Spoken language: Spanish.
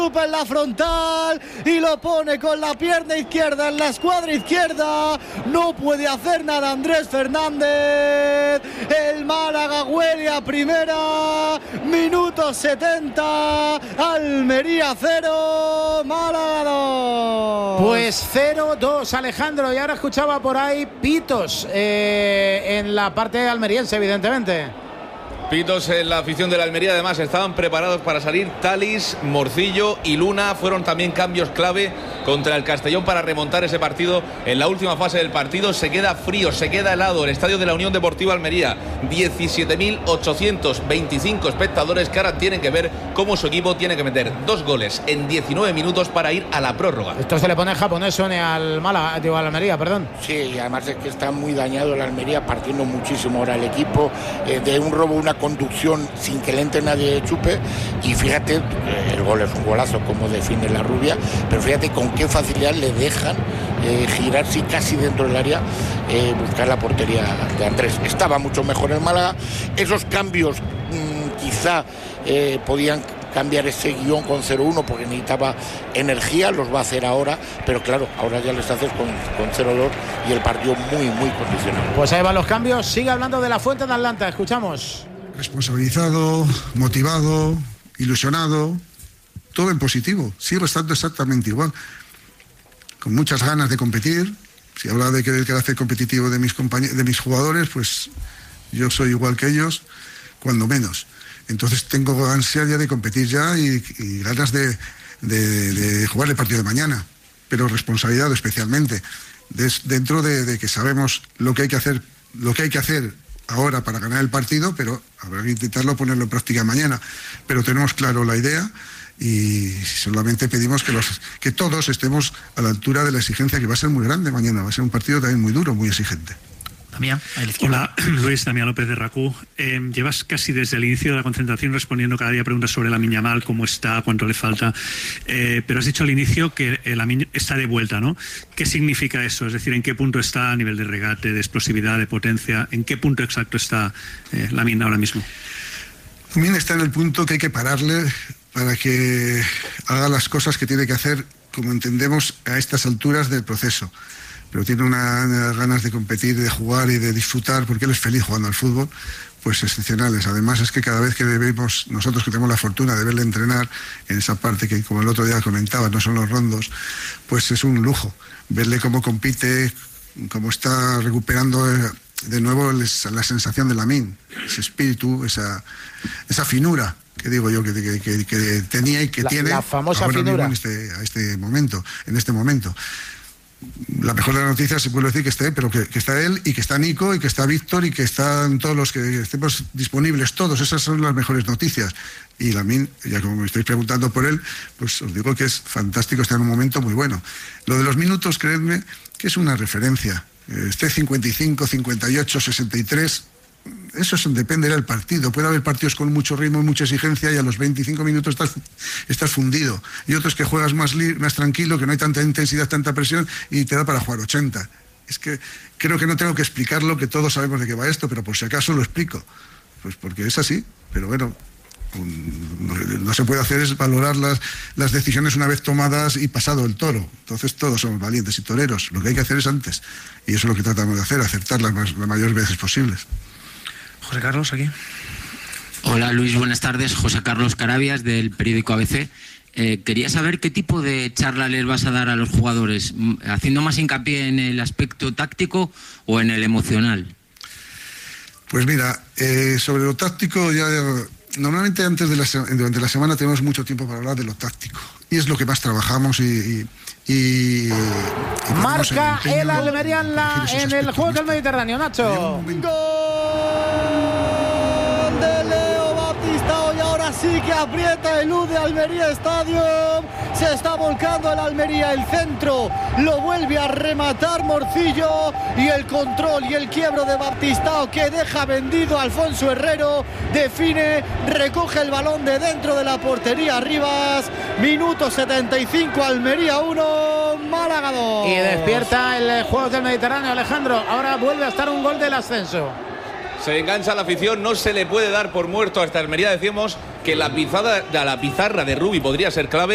en la frontal y lo pone con la pierna izquierda en la escuadra izquierda. No puede hacer nada Andrés Fernández. El Málaga huele a primera. Minuto 70. Almería 0, Málaga 2. Pues 0-2, Alejandro. Y ahora escuchaba por ahí pitos en la parte almeriense, evidentemente. Pitos en la afición de la Almería. Además estaban preparados para salir. Talis, Morcillo y Luna fueron también cambios clave contra el Castellón para remontar ese partido. En la última fase del partido se queda frío, se queda helado el estadio de la Unión Deportiva Almería. 17.825 espectadores que ahora tienen que ver cómo su equipo tiene que meter 2 goles en 19 minutos para ir a la prórroga. Esto se le pone japonés, Sone, al Málaga, digo, al Almería, perdón. Sí, y además es que está muy dañado el Almería, partiendo muchísimo ahora el equipo de un robo, una conducción sin que le entre nadie de chupe. Y fíjate, el gol es un golazo como define la rubia, pero fíjate con qué facilidad le dejan girarse casi dentro del área, buscar la portería de Andrés. Estaba mucho mejor el Málaga. Esos cambios quizá podían cambiar ese guión con 0-1 porque necesitaba energía, los va a hacer ahora, pero claro, ahora ya les haces con 0-2 y el partido muy condicionado. Pues ahí van los cambios. Sigue hablando de la Fuente de Atlanta, escuchamos. Responsabilizado, motivado, ilusionado, todo en positivo. Sigo estando exactamente igual, con muchas ganas de competir. Si habla de que el carácter competitivo de mis jugadores, pues yo soy igual que ellos, cuando menos. Entonces tengo ansia ya de competir ya y ganas de jugar el partido de mañana, pero responsabilidad especialmente, dentro de que sabemos lo que hay que hacer ahora para ganar el partido, pero habrá que intentarlo ponerlo en práctica mañana. Pero tenemos claro la idea y solamente pedimos que todos estemos a la altura de la exigencia, que va a ser muy grande mañana. Va a ser un partido también muy duro, muy exigente. Damián, hola, Luis, Damián López de RACU. Llevas casi desde el inicio de la concentración respondiendo cada día preguntas sobre Lamine Yamal, cómo está, cuánto le falta, pero has dicho al inicio que Lamine está de vuelta, ¿no? ¿Qué significa eso? Es decir, ¿en qué punto está a nivel de regate, de explosividad, de potencia? ¿En qué punto exacto está Lamine ahora mismo? Lamine está en el punto que hay que pararle para que haga las cosas que tiene que hacer, como entendemos a estas alturas del proceso. Pero tiene unas ganas de competir, de jugar y de disfrutar, porque él es feliz jugando al fútbol, pues excepcionales. Además es que cada vez que vemos, nosotros que tenemos la fortuna de verle entrenar en esa parte que, como el otro día comentaba, no son los rondos, pues es un lujo verle cómo compite, cómo está recuperando de nuevo la sensación de Lamine, ese espíritu, esa finura que digo yo que tenía y que tiene la famosa finura en este momento. La mejor de las noticias se puede decir que esté, pero que está él y que está Nico y que está Víctor y que están todos los que estemos disponibles, todos. Esas son las mejores noticias. Y Lamine, ya como me estáis preguntando por él, pues os digo que es fantástico, está en un momento muy bueno. Lo de los minutos, creedme, que es una referencia. Esté 55, 58, 63... Eso depende del partido. Puede haber partidos con mucho ritmo, mucha exigencia y a los 25 minutos estás fundido. Y otros que juegas más tranquilo, que no hay tanta intensidad, tanta presión y te da para jugar 80. Es que creo que no tengo que explicarlo, que todos sabemos de qué va esto, pero por si acaso lo explico. Pues porque es así. Pero bueno, no se puede hacer es valorar las decisiones una vez tomadas y pasado el toro. Entonces todos somos valientes y toreros. Lo que hay que hacer es antes. Y eso es lo que tratamos de hacer, acertar las mayores veces posibles. José Carlos, aquí. Hola Luis, buenas tardes. José Carlos Carabias, del periódico ABC. Quería saber qué tipo de charla les vas a dar a los jugadores, haciendo más hincapié en el aspecto táctico o en el emocional. Pues mira, sobre lo táctico, normalmente durante la semana tenemos mucho tiempo para hablar de lo táctico. Y es lo que más trabajamos y marca el Almería en el Juego del Mediterráneo, Nacho. Gol de Leo Baptistao y ahora sí que aprieta, elude Almería Stadium. Se está volcando el Almería, el centro lo vuelve a rematar Morcillo y el control y el quiebro de Baptistao que deja vendido a Alfonso Herrero, define, recoge el balón de dentro de la portería Rivas. Minuto 75, Almería 1, Málaga 2. Y despierta el Juego del Mediterráneo, Alejandro. Ahora vuelve a estar un gol del ascenso. Se engancha la afición, no se le puede dar por muerto a esta Almería. Decíamos que la pizarra de Rubi podría ser clave.